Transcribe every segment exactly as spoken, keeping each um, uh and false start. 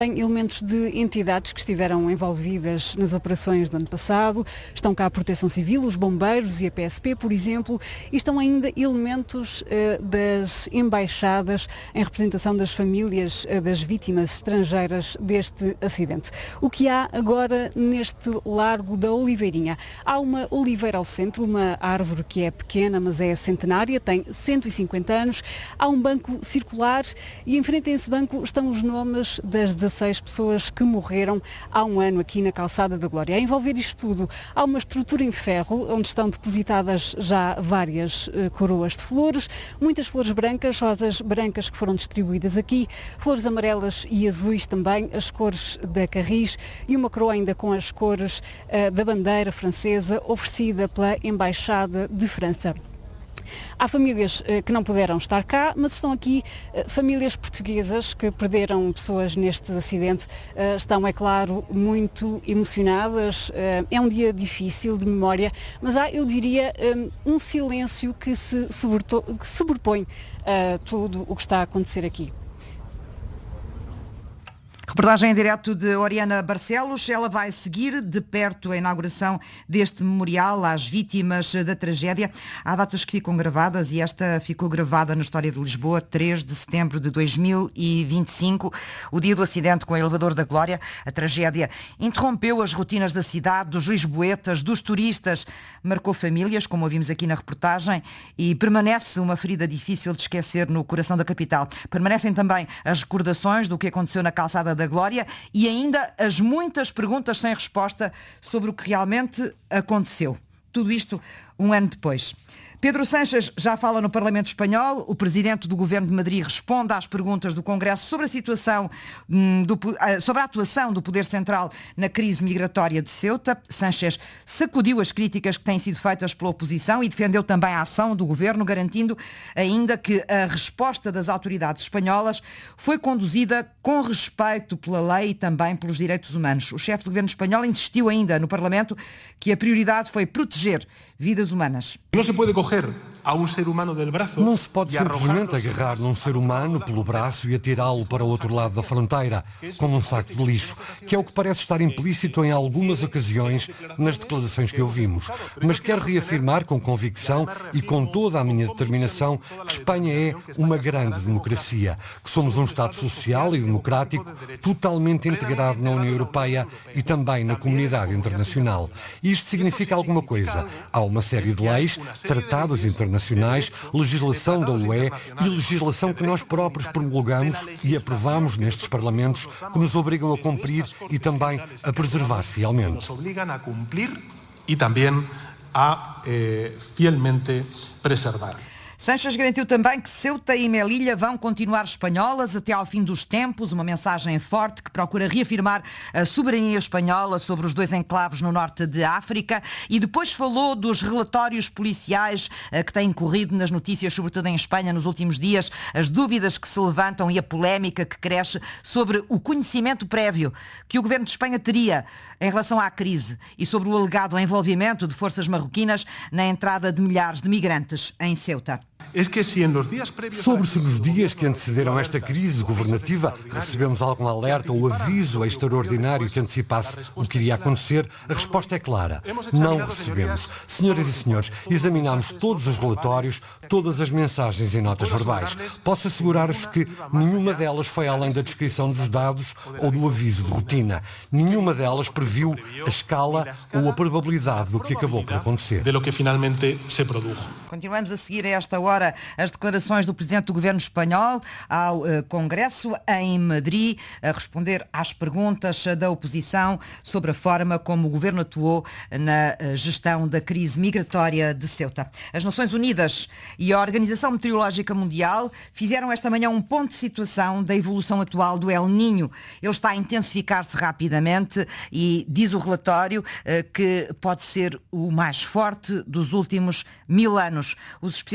Tem elementos de entidades que estiveram envolvidas nas operações do ano passado. Estão cá a Proteção Civil, os bombeiros e a P S P, por exemplo, e estão ainda elementos uh, das embaixadas em representação das famílias uh, das vítimas estrangeiras deste acidente. O que há agora neste Largo da Oliveirinha? Há uma oliveira ao centro, uma árvore que é pequena, mas é centenária, tem cento e cinquenta anos. Há um banco circular e em frente a esse banco estão os nomes das dezasseis pessoas que morreram há um ano aqui na Calçada da Glória. A envolver isto tudo, há uma estrutura em ferro onde estão depositadas já várias uh, coroas de flores, muitas flores brancas, rosas brancas que foram distribuídas aqui, flores amarelas e azuis também, as cores da Carris e uma coroa ainda com as cores uh, da bandeira francesa oferecida pela Embaixada de França. Há famílias eh, que não puderam estar cá, mas estão aqui eh, famílias portuguesas que perderam pessoas neste acidente. Eh, estão, é claro, muito emocionadas. Eh, é um dia difícil de memória, mas há, eu diria, eh, um silêncio que se que sobrepõe a tudo o que está a acontecer aqui. Reportagem em direto de Oriana Barcelos. Ela vai seguir de perto a inauguração deste memorial às vítimas da tragédia. Há datas que ficam gravadas e esta ficou gravada na história de Lisboa, três de setembro de dois mil e vinte e cinco, o dia do acidente com o elevador da Glória. A tragédia interrompeu as rotinas da cidade, dos lisboetas, dos turistas, marcou famílias, como ouvimos aqui na reportagem, e permanece uma ferida difícil de esquecer no coração da capital. Permanecem também as recordações do que aconteceu na Calçada da Glória e ainda as muitas perguntas sem resposta sobre o que realmente aconteceu. Tudo isto um ano depois. Pedro Sánchez já fala no Parlamento Espanhol. O presidente do Governo de Madrid responde às perguntas do Congresso sobre a situação, do, sobre a atuação do Poder Central na crise migratória de Ceuta. Sánchez sacudiu as críticas que têm sido feitas pela oposição e defendeu também a ação do Governo, garantindo ainda que a resposta das autoridades espanholas foi conduzida com respeito pela lei e também pelos direitos humanos. O chefe do Governo espanhol insistiu ainda no Parlamento que a prioridade foi proteger vidas humanas. Não se pode coger a um ser humano del braço. Não se pode simplesmente agarrar num ser humano pelo braço e atirá-lo para o outro lado da fronteira, como um saco de lixo, que é o que parece estar implícito em algumas ocasiões nas declarações que ouvimos. Mas quero reafirmar com convicção e com toda a minha determinação que Espanha é uma grande democracia, que somos um Estado social e democrático totalmente integrado na União Europeia e também na comunidade internacional. Isto significa alguma coisa. Há uma série de leis, tratados internacionais, legislação da U E e legislação que nós próprios promulgamos e aprovamos nestes Parlamentos, que nos obrigam a cumprir e também a preservar fielmente. Nos obrigam a cumprir e também a eh, fielmente preservar. Sánchez garantiu também que Ceuta e Melilla vão continuar espanholas até ao fim dos tempos, uma mensagem forte que procura reafirmar a soberania espanhola sobre os dois enclaves no norte de África, e depois falou dos relatórios policiais que têm corrido nas notícias, sobretudo em Espanha, nos últimos dias, as dúvidas que se levantam e a polémica que cresce sobre o conhecimento prévio que o governo de Espanha teria em relação à crise e sobre o alegado envolvimento de forças marroquinas na entrada de milhares de migrantes em Ceuta. Sobre se nos dias que antecederam esta crise governativa recebemos algum alerta ou aviso extraordinário que antecipasse o que iria acontecer, a resposta é clara. Não recebemos. Senhoras e senhores, examinámos todos os relatórios, todas as mensagens e notas verbais. Posso assegurar-vos que nenhuma delas foi além da descrição dos dados ou do aviso de rotina. Nenhuma delas previu a escala ou a probabilidade do que acabou por acontecer. Continuamos a seguir a esta hora as declarações do Presidente do Governo espanhol ao uh, Congresso em Madrid, a responder às perguntas da oposição sobre a forma como o Governo atuou na uh, gestão da crise migratória de Ceuta. As Nações Unidas e a Organização Meteorológica Mundial fizeram esta manhã um ponto de situação da evolução atual do El Niño. Ele está a intensificar-se rapidamente e diz o relatório uh, que pode ser o mais forte dos últimos mil anos. Os especialistas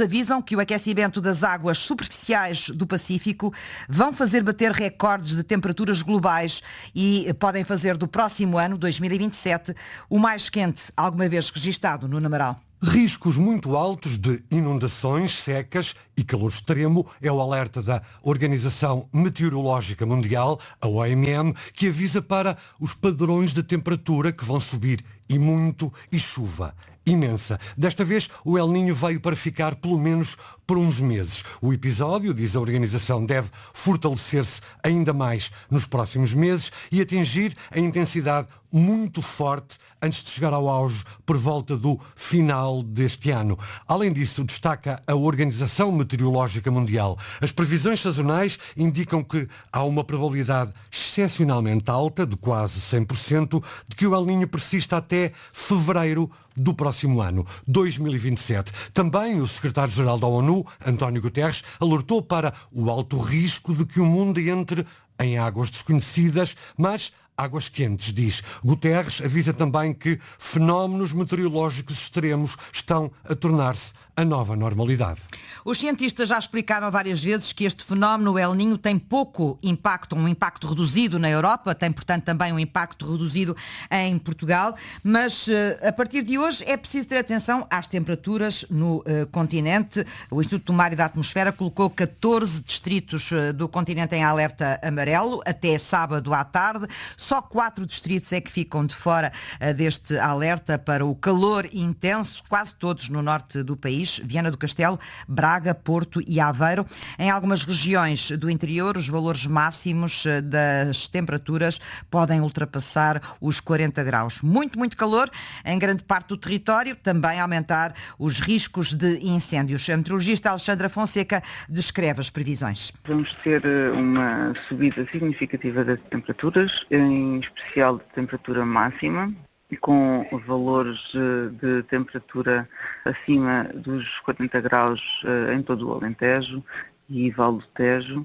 avisam que o aquecimento das águas superficiais do Pacífico vão fazer bater recordes de temperaturas globais e podem fazer do próximo ano, dois mil e vinte e sete, o mais quente alguma vez registado no Amaral. Riscos muito altos de inundações, secas e calor extremo é o alerta da Organização Meteorológica Mundial, a O M M, que avisa para os padrões de temperatura que vão subir e muito, e chuva imensa. Desta vez, o El Niño veio para ficar pelo menos por uns meses. O episódio, diz a organização, deve fortalecer-se ainda mais nos próximos meses e atingir a intensidade muito forte antes de chegar ao auge por volta do final deste ano. Além disso, destaca a Organização Meteorológica Mundial. As previsões sazonais indicam que há uma probabilidade excepcionalmente alta, de quase cem por cento, de que o El Niño persista até fevereiro do próximo ano, dois mil e vinte e sete. Também o secretário-geral da ONU, António Guterres, alertou para o alto risco de que o mundo entre em águas desconhecidas, mas águas quentes, diz. Guterres avisa também que fenómenos meteorológicos extremos estão a tornar-se a nova normalidade. Os cientistas já explicaram várias vezes que este fenómeno, o El Niño, tem pouco impacto, um impacto reduzido na Europa, tem, portanto, também um impacto reduzido em Portugal, mas a partir de hoje é preciso ter atenção às temperaturas no uh, continente. O Instituto do Mar e da Atmosfera colocou catorze distritos uh, do continente em alerta amarelo até sábado à tarde. Só quatro distritos é que ficam de fora uh, deste alerta para o calor intenso, quase todos no norte do país. Viana do Castelo, Braga, Porto e Aveiro. Em algumas regiões do interior, os valores máximos das temperaturas podem ultrapassar os quarenta graus. Muito, muito calor em grande parte do território, também aumentar os riscos de incêndios. A meteorologista Alexandra Fonseca descreve as previsões. Vamos ter uma subida significativa das temperaturas, em especial de temperatura máxima, com valores de temperatura acima dos quarenta graus em todo o Alentejo e Vale do Tejo.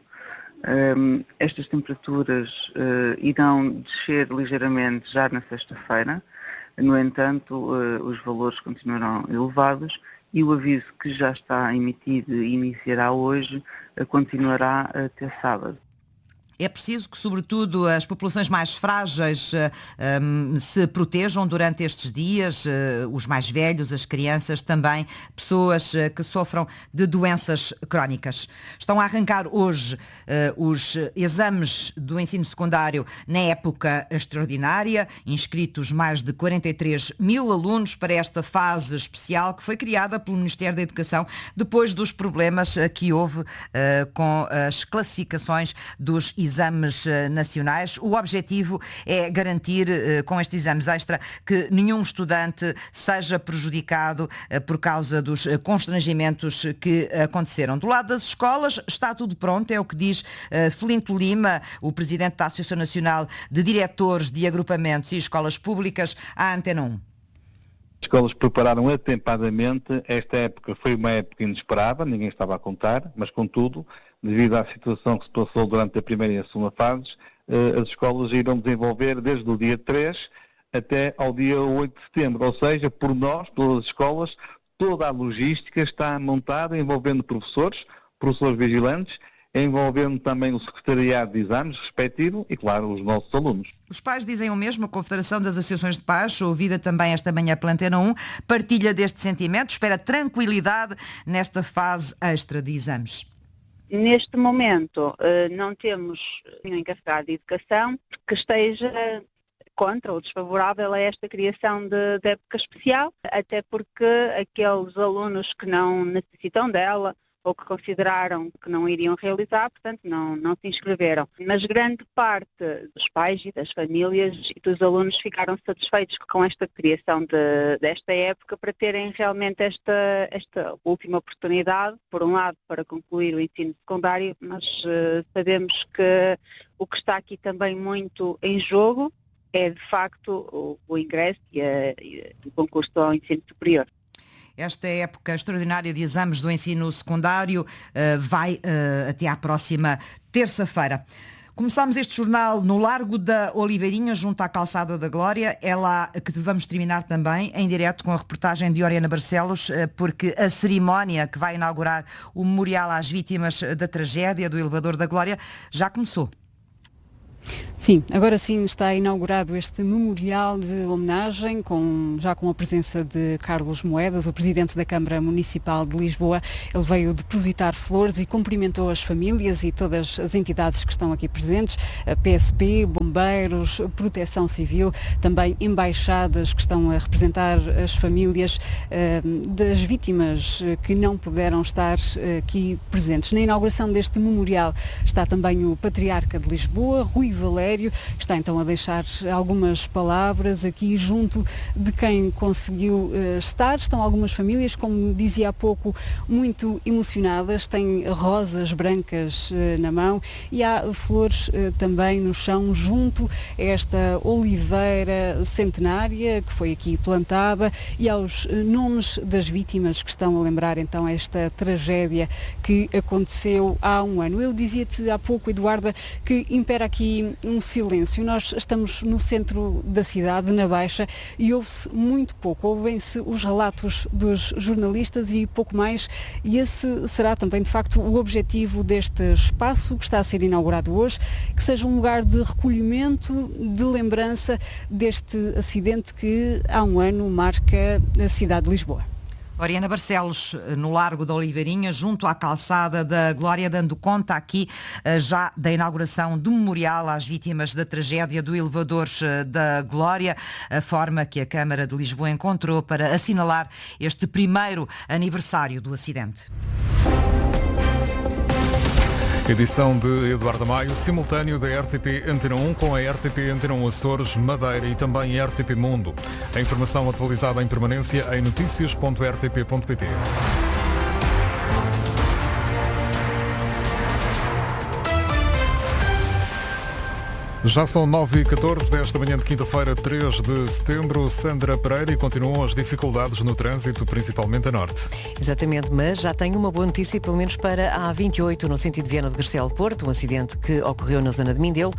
Estas temperaturas irão descer ligeiramente já na sexta-feira, no entanto, os valores continuarão elevados e o aviso que já está emitido e iniciará hoje continuará até sábado. É preciso que, sobretudo, as populações mais frágeis um, se protejam durante estes dias, uh, os mais velhos, as crianças, também pessoas uh, que sofram de doenças crónicas. Estão a arrancar hoje uh, os exames do ensino secundário na época extraordinária, inscritos mais de quarenta e três mil alunos para esta fase especial que foi criada pelo Ministério da Educação depois dos problemas uh, que houve uh, com as classificações dos exames exames nacionais. O objetivo é garantir, com estes exames extra, que nenhum estudante seja prejudicado por causa dos constrangimentos que aconteceram. Do lado das escolas está tudo pronto, é o que diz Felinto Lima, o presidente da Associação Nacional de Diretores de Agrupamentos e Escolas Públicas, à Antena um. As escolas prepararam atempadamente. Esta época foi uma época inesperada, ninguém estava a contar, mas contudo, devido à situação que se passou durante a primeira e a segunda fases, as escolas irão desenvolver desde o dia três até ao dia oito de setembro, ou seja, por nós, pelas escolas, toda a logística está montada, envolvendo professores, professores vigilantes, envolvendo também o secretariado de exames respectivo e, claro, os nossos alunos. Os pais dizem o mesmo, a Confederação das Associações de Pais, ouvida também esta manhã pela Antena um, partilha deste sentimento, espera tranquilidade nesta fase extra de exames. Neste momento, não temos nenhum encarregado de educação que esteja contra ou desfavorável a esta criação de, de época especial, até porque aqueles alunos que não necessitam dela ou que consideraram que não iriam realizar, portanto, não, não se inscreveram. Mas grande parte dos pais e das famílias e dos alunos ficaram satisfeitos com esta criação de, desta época para terem realmente esta, esta última oportunidade, por um lado, para concluir o ensino secundário, mas uh, sabemos que o que está aqui também muito em jogo é, de facto, o, o ingresso e, a, e o concurso ao ensino superior. Esta época extraordinária de exames do ensino secundário uh, vai uh, até à próxima terça-feira. Começámos este jornal no Largo da Oliveirinha, junto à Calçada da Glória. É lá que vamos terminar também, em direto, com a reportagem de Oriana Barcelos, porque a cerimónia que vai inaugurar o memorial às vítimas da tragédia do Elevador da Glória já começou. Sim, agora sim está inaugurado este memorial de homenagem, com, já com a presença de Carlos Moedas, o Presidente da Câmara Municipal de Lisboa. Ele veio depositar flores e cumprimentou as famílias e todas as entidades que estão aqui presentes, a P S P, bombeiros, proteção civil, também embaixadas que estão a representar as famílias eh, das vítimas que não puderam estar aqui presentes. Na inauguração deste memorial está também o Patriarca de Lisboa, Rui Valério, que está então a deixar algumas palavras aqui junto de quem conseguiu uh, estar. Estão algumas famílias, como dizia há pouco, muito emocionadas, têm rosas brancas uh, na mão e há flores uh, também no chão junto a esta oliveira centenária que foi aqui plantada e aos uh, nomes das vítimas que estão a lembrar então esta tragédia que aconteceu há um ano. Eu dizia-te há pouco, Eduarda, que impera aqui um silêncio. Nós estamos no centro da cidade, na Baixa, e ouve-se muito pouco. Ouvem-se os relatos dos jornalistas e pouco mais. E esse será também, de facto, o objetivo deste espaço que está a ser inaugurado hoje, que seja um lugar de recolhimento, de lembrança deste acidente que há um ano marca a cidade de Lisboa. Oriana Barcelos, no Largo da Oliveirinha, junto à Calçada da Glória, dando conta aqui já da inauguração do memorial às vítimas da tragédia do Elevador da Glória, a forma que a Câmara de Lisboa encontrou para assinalar este primeiro aniversário do acidente. Edição de Eduardo Maio, simultâneo da R T P Antena um com a R T P Antena um Açores, Madeira e também R T P Mundo. A informação atualizada em permanência em notícias ponto r t p ponto p t. Já são nove e catorze desta manhã de quinta-feira, três de setembro. Sandra Pereira, e continuam as dificuldades no trânsito, principalmente a norte. Exatamente, mas já tenho uma boa notícia, pelo menos para a vinte e oito, no sentido de Viana do Castelo Porto, um acidente que ocorreu na zona de Mindelo,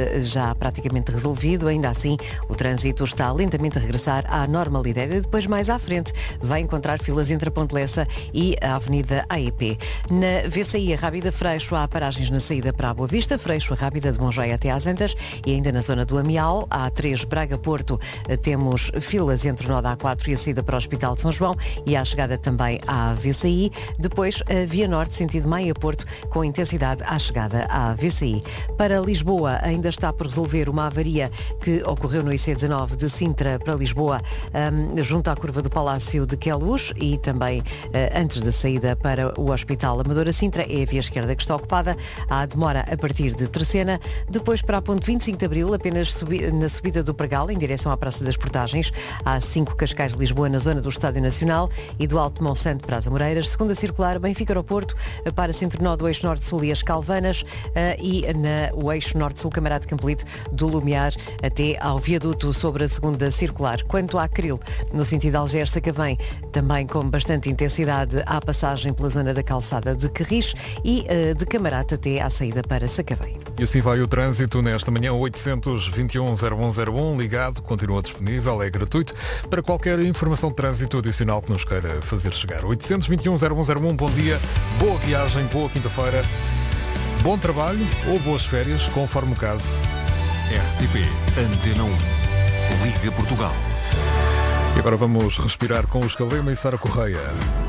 já praticamente resolvido. Ainda assim, o trânsito está lentamente a regressar à normalidade. E depois, mais à frente, vai encontrar filas entre a Ponte Lessa e a Avenida A E P. Na V C I, a Rábida Freixo, há paragens na saída para a Boa Vista, Freixo, a Rábida de Mongeia até às Antas. E ainda na zona do Amial, a A três Braga-Porto, temos filas entre o nó da A quatro e a saída para o Hospital de São João e à chegada também à V C I. Depois, a Via Norte, sentido Maia-Porto, com intensidade à chegada à V C I. Para Lisboa, ainda está por resolver uma avaria que ocorreu no I C dezanove de Sintra para Lisboa, um, junto à curva do Palácio de Queluz e também uh, antes da saída para o Hospital Amadora Sintra. É a via esquerda que está ocupada. Há demora a partir de Terceira. Depois, para a ponte vinte e cinco de Abril, apenas subi- na subida do Pregal, em direção à Praça das Portagens. Há cinco Cascais de Lisboa na zona do Estádio Nacional e do Alto Monsanto para as Amoreiras. Segunda circular, Benfica Aeroporto, para centro nó do eixo Norte-Sul e as Calvanas, uh, e na, o eixo Norte-Sul Camarada de Campolite, do Lumiar até ao viaduto sobre a segunda circular. Quanto à Cril, no sentido Algés-Sacavém, também com bastante intensidade à passagem pela zona da calçada de Carris e uh, de Camarate até à saída para Sacavém. E assim vai o trânsito nesta manhã. Oitocentos e vinte e um, zero um zero um, ligado, continua disponível, é gratuito para qualquer informação de trânsito adicional que nos queira fazer chegar. Oitocentos e vinte e um, zero um zero um, bom dia, boa viagem, boa quinta-feira, bom trabalho ou boas férias, conforme o caso. R T P Antena um, Liga Portugal. E agora vamos respirar com o Escalema e Sara Correia.